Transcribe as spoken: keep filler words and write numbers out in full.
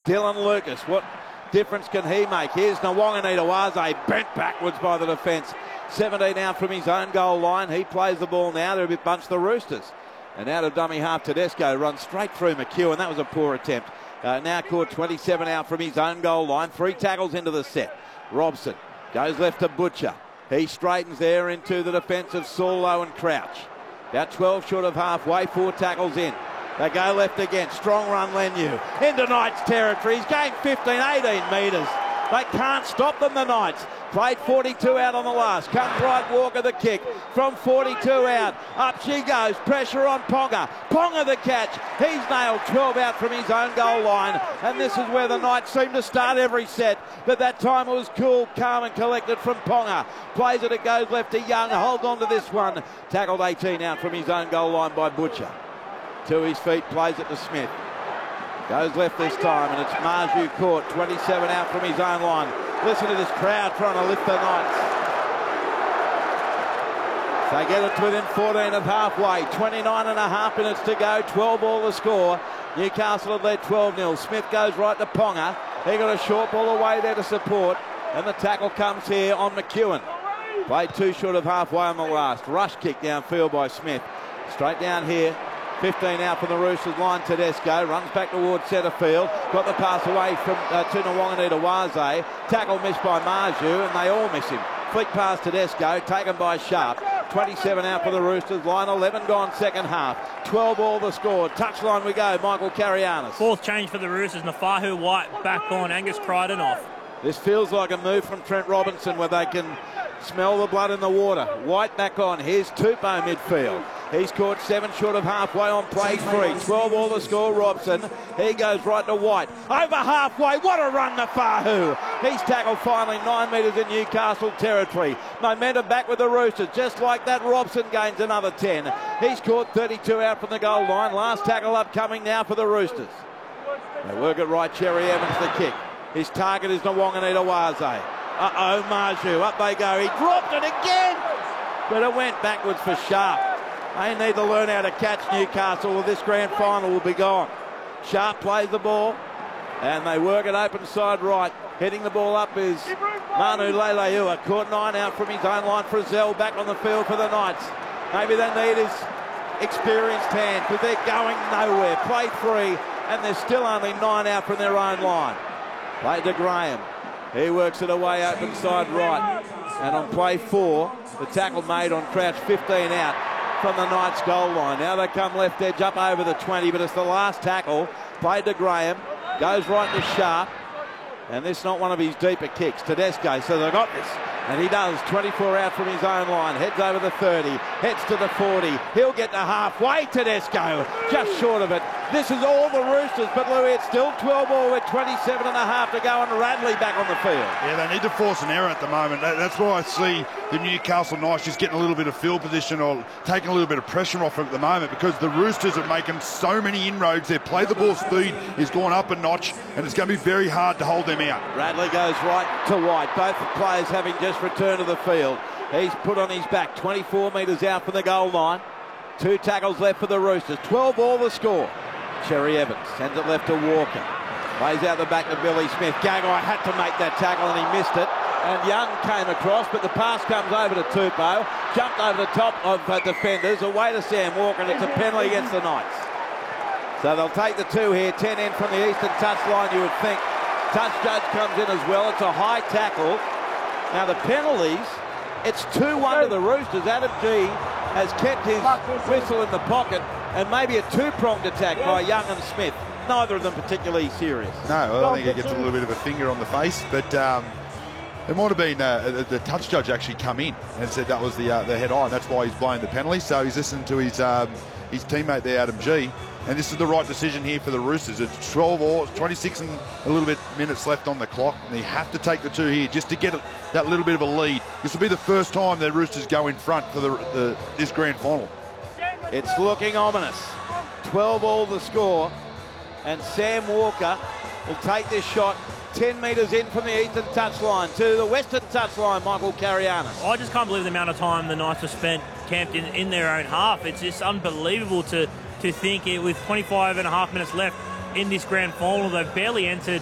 Dylan Lucas, what difference can he make? Here's Nwanganita-Waze, bent backwards by the defence. seventeen out from his own goal line. He plays the ball now. They're a bit bunched, the Roosters. And out of dummy half, Tedesco runs straight through McEwen. That was a poor attempt. Uh, now caught twenty-seven out from his own goal line. Three tackles into the set. Robson goes left to Butcher. He straightens there into the defence of Saulo and Crouch. About twelve short of halfway, four tackles in. They go left again. Strong run, Leniu. Into Knights territory. He's gained fifteen, eighteen metres. They can't stop them, the Knights. Played forty-two out on the last. Comes right Walker the kick. From forty-two out. Up she goes. Pressure on Ponga. Ponga the catch. He's nailed twelve out from his own goal line. And this is where the Knights seem to start every set. But that time it was cool, calm and collected from Ponga. Plays it, it goes left to Young. Holds on to this one. Tackled eighteen out from his own goal line by Butcher. To his feet, plays it to Smith. Goes left this time, and it's Marju caught, twenty-seven out from his own line. Listen to this crowd trying to lift the Knights. They get it to within fourteen of halfway. twenty-nine and a half minutes to go. twelve all the score. Newcastle had led twelve nil. Smith goes right to Ponga. He got a short ball away there to support. And the tackle comes here on McEwen. Played two short of halfway on the last. Rush kick downfield by Smith. Straight down here. fifteen out from the Roosters line. Tedesco runs back towards centre field. Got the pass away from uh, to Nwanganita-Waze. Tackle missed by Marju, and they all miss him. Flick past Tedesco, taken by Sharp. twenty-seven out for the Roosters. Line eleven gone second half. twelve all the score. Touchline we go. Michael Carianis. Fourth change for the Roosters. Nafahu White back on. Angus Crichton off. This feels like a move from Trent Robinson where they can smell the blood in the water. White back on. Here's Tupou midfield. He's caught seven short of halfway on play three. twelve all the score, Robson. He goes right to White. Over halfway. What a run, Nafahu. He's tackled finally nine metres in Newcastle territory. Momentum back with the Roosters. Just like that, Robson gains another ten. He's caught thirty-two out from the goal line. Last tackle upcoming now for the Roosters. They work it right. Cherry Evans the kick. His target is Nwanganita-Waze. Uh-oh, Marju. Up they go. He dropped it again. But it went backwards for Sharp. They need to learn how to catch Newcastle or this grand final will be gone. Sharp plays the ball and they work it open side right. Heading the ball up is Manu Leilua. Caught nine out from his own line. Frizzell back on the field for the Knights. Maybe they need his experienced hand because they're going nowhere. Play three and there's still only nine out from their own line. Play to Graham. He works it away open side right. And on play four, the tackle made on Crouch, fifteen out from the Knights goal line. Now they come left edge up over the twenty, but it's the last tackle. Played to Graham. Goes right to Sharp. And this is not one of his deeper kicks. Tedesco, so they got this. And he does. twenty-four out from his own line. Heads over the thirty. Heads to the forty. He'll get to halfway. Tedesco just short of it. This is all the Roosters, but Louis, it's still twelve all with twenty-seven and a half to go, and Radley back on the field. Yeah, they need to force an error at the moment. That's why I see the Newcastle Knights just getting a little bit of field position or taking a little bit of pressure off at the moment, because the Roosters are making so many inroads. Their play the ball speed is going up a notch, and it's going to be very hard to hold them out. Radley goes right to White. Both the players having just returned to the field. He's put on his back, twenty-four metres out from the goal line. Two tackles left for the Roosters. twelve all the score. Cherry Evans sends it left to Walker. Plays out the back to Billy Smith. Gagai had to make that tackle and he missed it. And Young came across, but the pass comes over to Tupou. Jumped over the top of uh, defenders. Away to Sam Walker, and it's a penalty against the Knights. So they'll take the two here. ten in from the eastern touchline, you would think. Touch judge comes in as well. It's a high tackle. Now the penalties, it's two one to the Roosters. Adam G has kept his whistle in the pocket, and maybe a two-pronged attack by Young and Smith. Neither of them particularly serious. No, I think he gets a little bit of a finger on the face, but um, it might have been uh, the touch judge actually come in and said that was the uh, the head on. That's why he's blowing the penalty. So he's listening to his um, his teammate there, Adam G. And this is the right decision here for the Roosters. It's twelve or twenty-six and a little bit minutes left on the clock, and they have to take the two here just to get a, that little bit of a lead. This will be the first time the Roosters go in front for the, the this grand final. It's looking ominous. twelve all the score, and Sam Walker will take this shot ten metres in from the eastern touchline to the western touchline. Michael Carianis. I just can't believe the amount of time the Knights have spent camped in, in their own half. It's just unbelievable to to think it with twenty-five and a half minutes left in this grand final. They've barely entered